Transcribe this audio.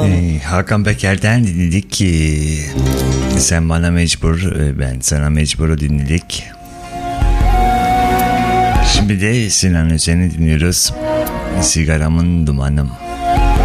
Hakan Peker'den dinledik ki sen bana mecbur, ben sana mecburu dinledik. Şimdi de Sinan Özen'i dinliyoruz. Sigaramın dumanım.